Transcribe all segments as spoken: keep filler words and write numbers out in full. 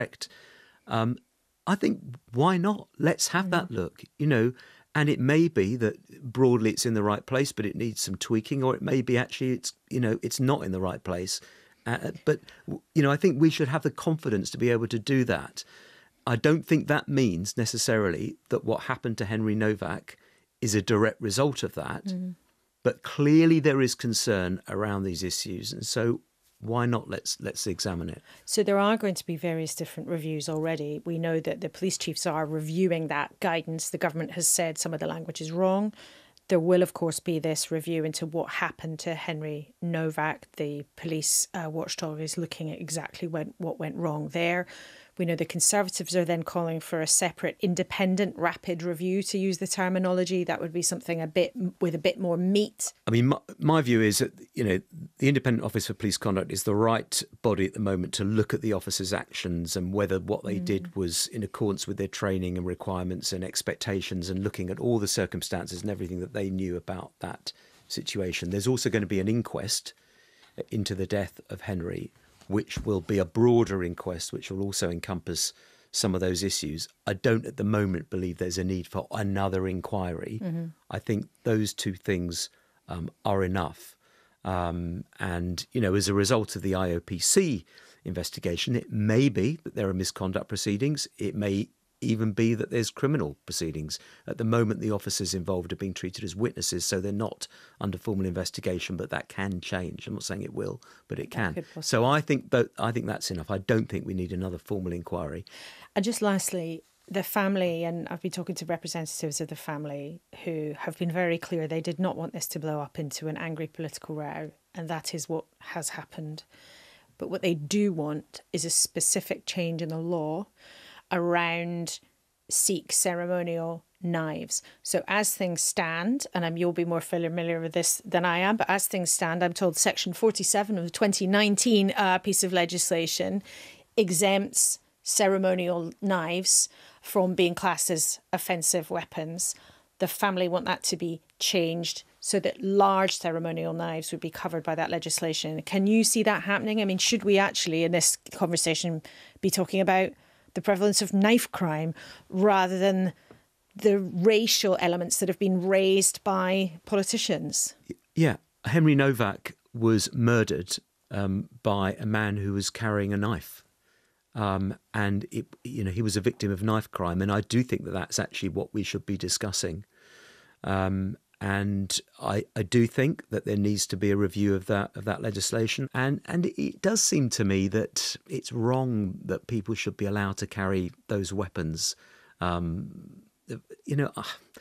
correct. Um, I think, why not? Let's have mm. that look, you know, and it may be that broadly it's in the right place, but it needs some tweaking, or it may be actually it's, you know, it's not in the right place. Uh, but, you know, I think we should have the confidence to be able to do that. I don't think that means necessarily that what happened to Henry Novak is a direct result of that. Mm. But clearly there is concern around these issues. And so why not let's let's examine it? So there are going to be various different reviews already. We know that the police chiefs are reviewing that guidance. The government has said some of the language is wrong. There will, of course, be this review into what happened to Henry Novak. The police uh, watchdog is looking at exactly when, what went wrong there. We know the Conservatives are then calling for a separate independent rapid review, to use the terminology. That would be something a bit with a bit more meat. I mean, my, my view is that, you know, the Independent Office for Police Conduct is the right body at the moment to look at the officers' actions and whether what they mm. did was in accordance with their training and requirements and expectations, and looking at all the circumstances and everything that they knew about that situation. There's also going to be an inquest into the death of Henry, which will be a broader inquest, which will also encompass some of those issues. I don't at the moment believe there's a need for another inquiry. Mm-hmm. I think those two things um, are enough. Um, and, you know, as a result of the I O P C investigation, it may be that there are misconduct proceedings. It may even be that there's criminal proceedings. At the moment, the officers involved are being treated as witnesses, so they're not under formal investigation, but that can change. I'm not saying it will, but it can. So I think that I think that's enough. I don't think we need another formal inquiry. And just lastly, the family, and I've been talking to representatives of the family who have been very clear they did not want this to blow up into an angry political row, and that is what has happened. But what they do want is a specific change in the law around Sikh ceremonial knives. So as things stand, and I'm, you'll be more familiar with this than I am, but as things stand, I'm told Section forty-seven of the twenty nineteen uh, piece of legislation exempts ceremonial knives from being classed as offensive weapons. The family want that to be changed so that large ceremonial knives would be covered by that legislation. Can you see that happening? I mean, should we actually, in this conversation, be talking about the prevalence of knife crime rather than the racial elements that have been raised by politicians? Yeah. Henry Novak was murdered um, by a man who was carrying a knife. Um, and, it, you know, he was a victim of knife crime. And I do think that that's actually what we should be discussing. Um, and I, I do think that there needs to be a review of that of that legislation. And and it does seem to me that it's wrong that people should be allowed to carry those weapons. Um, you know,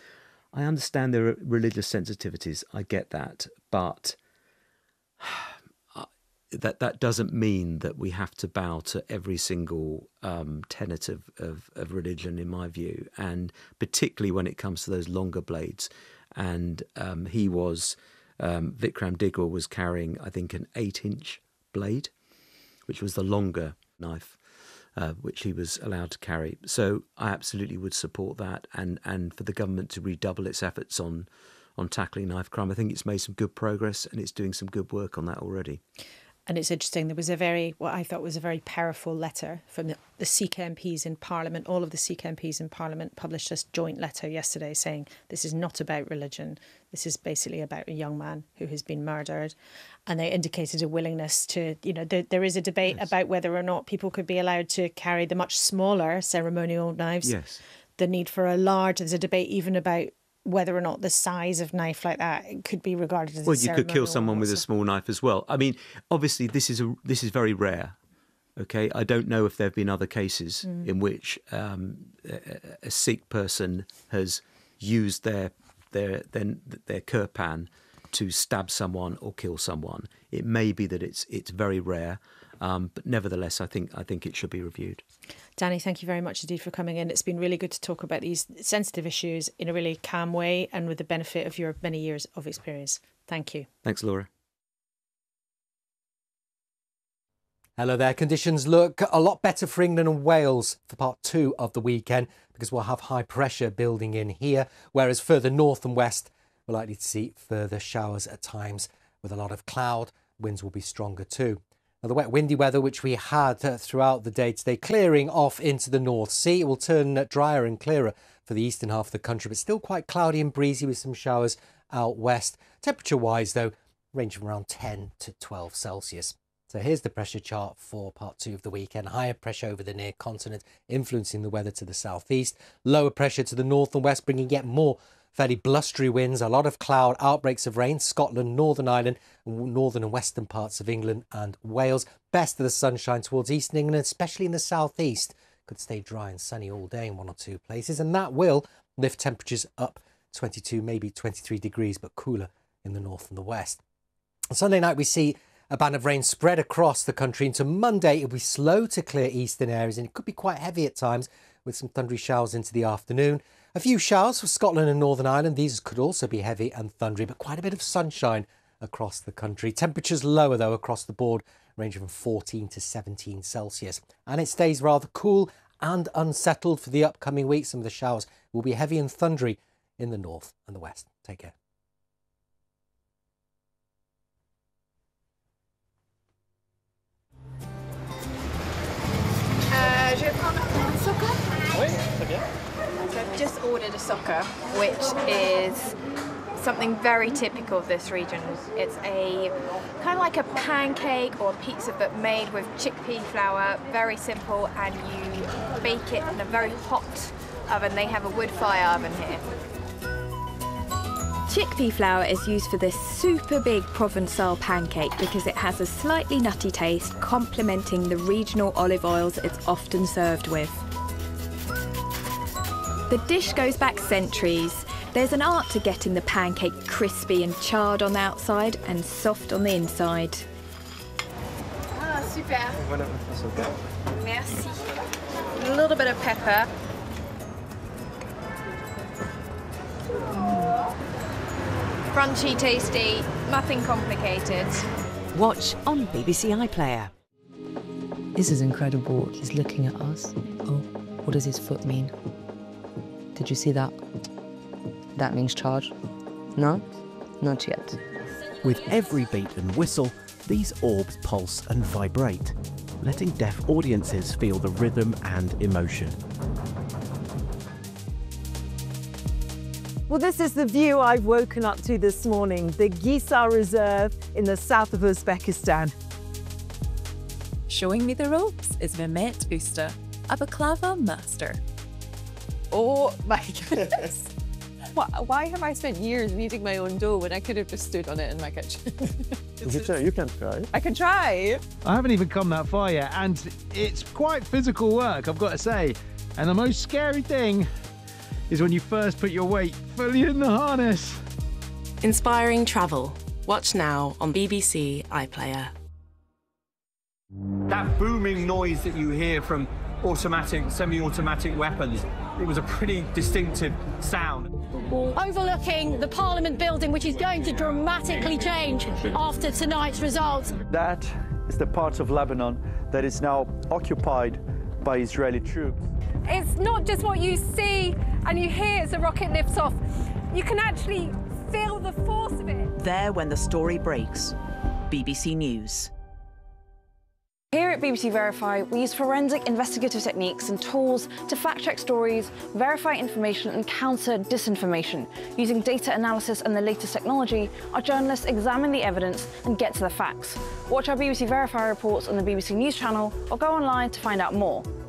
I understand there are religious sensitivities. I get that. But that that doesn't mean that we have to bow to every single um, tenet of, of, of religion, in my view, and particularly when it comes to those longer blades. And um, he was, um, Vikram Digwal was carrying, I think, an eight-inch blade, which was the longer knife, uh, which he was allowed to carry. So I absolutely would support that, and, and for the government to redouble its efforts on on tackling knife crime. I think it's made some good progress, and it's doing some good work on that already. And it's interesting, there was a very, what I thought was a very powerful letter from the, the Sikh M Ps in Parliament. All of the Sikh M Ps in Parliament published this joint letter yesterday saying this is not about religion. This is basically about a young man who has been murdered. And they indicated a willingness to, you know, there, there is a debate yes. about whether or not people could be allowed to carry the much smaller ceremonial knives. Yes. The need for a large, there's a debate even about whether or not the size of knife like that could be regarded as well, a you could kill someone with a small knife as well. I mean, obviously, this is a this is very rare. OK, I don't know if there have been other cases mm. in which um, a, a Sikh person has used their their their, their kirpan to stab someone or kill someone. It may be that it's it's very rare, um, but nevertheless, I think I think it should be reviewed. Danny, thank you very much indeed for coming in. It's been really good to talk about these sensitive issues in a really calm way and with the benefit of your many years of experience. Thank you. Thanks, Laura. Hello there. Conditions look a lot better for England and Wales for part two of the weekend because we'll have high pressure building in here, whereas further north and west, we're likely to see further showers at times with a lot of cloud. Winds will be stronger too. Now, the wet, windy weather which we had uh, throughout the day today, clearing off into the North Sea. It will turn uh, drier and clearer for the eastern half of the country, but still quite cloudy and breezy with some showers out west. Temperature-wise, though, ranging around ten to twelve Celsius. So here's the pressure chart for part two of the weekend. Higher pressure over the near continent, influencing the weather to the southeast. Lower pressure to the north and west, bringing yet more fairly blustery winds, a lot of cloud, outbreaks of rain, Scotland, Northern Ireland, northern and western parts of England and Wales. Best of the sunshine towards eastern England, especially in the southeast. Could stay dry and sunny all day in one or two places, and that will lift temperatures up twenty-two, maybe twenty-three degrees, but cooler in the north and the west. On Sunday night, we see a band of rain spread across the country. Into Monday, it'll be slow to clear eastern areas, and it could be quite heavy at times, with some thundery showers into the afternoon. A few showers for Scotland and Northern Ireland. These could also be heavy and thundery, but quite a bit of sunshine across the country. Temperatures lower, though, across the board, ranging from fourteen to seventeen Celsius. And it stays rather cool and unsettled for the upcoming week. Some of the showers will be heavy and thundery in the north and the west. Take care. Uh, je vais prendre un soccer. Oui, très bien. So I've just ordered a soccer, which is something very typical of this region. It's a kind of like a pancake or a pizza, but made with chickpea flour, very simple, and you bake it in a very hot oven. They have a wood fire oven here. Chickpea flour is used for this super big Provençal pancake because it has a slightly nutty taste, complementing the regional olive oils it's often served with. The dish goes back centuries. There's an art to getting the pancake crispy and charred on the outside and soft on the inside. Ah, super. Voilà, c'est OK. Merci. A little bit of pepper. Crunchy, tasty, nothing complicated. Watch on B B C iPlayer. This is incredible. He's looking at us. Oh, what does his foot mean? Did you see that? That means charge. No? Not yet. With every beat and whistle, these orbs pulse and vibrate, letting deaf audiences feel the rhythm and emotion. Well, this is the view I've woken up to this morning, the Gisar Reserve in the south of Uzbekistan. Showing me the ropes is Mehmet Usta, a baklava master. Oh my goodness. Why have I spent years kneading my own dough when I could have just stood on it in my kitchen? You can, you can try. I can try. I haven't even come that far yet, and it's quite physical work, I've got to say. And the most scary thing is when you first put your weight fully in the harness. Inspiring travel. Watch now on B B C iPlayer. That booming noise that you hear from automatic, semi-automatic weapons, it was a pretty distinctive sound. Overlooking the Parliament building, which is going to dramatically change after tonight's results. That is the part of Lebanon that is now occupied by Israeli troops. It's not just what you see and you hear as the rocket lifts off. You can actually feel the force of it. There when the story breaks. B B C News. Here at B B C Verify, we use forensic investigative techniques and tools to fact-check stories, verify information and counter disinformation. Using data analysis and the latest technology, our journalists examine the evidence and get to the facts. Watch our B B C Verify reports on the B B C News channel or go online to find out more.